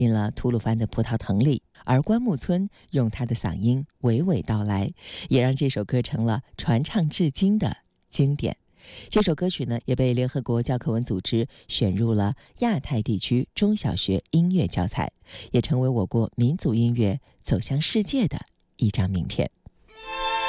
进了吐鲁番的葡萄藤里，而关木村用他的嗓音娓娓道来，也让这首歌成了传唱至今的经典。这首歌曲呢，也被联合国教科文组织选入了亚太地区中小学音乐教材，也成为我国民族音乐走向世界的一张名片。